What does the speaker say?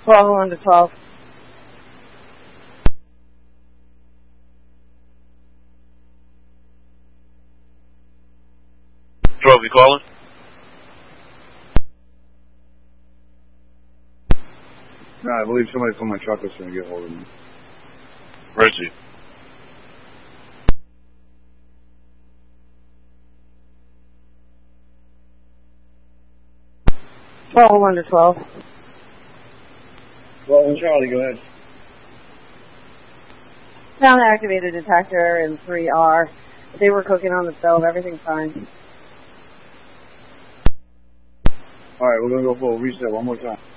12 to 12. 12, you calling? No, I believe somebody from my truck was trying to get hold of me. Where is he? Under 12. 12 and Charlie, go ahead. Found an activated detector in 3R. They were cooking on the stove. Everything's fine. All right, we're going to go for a reset one more time.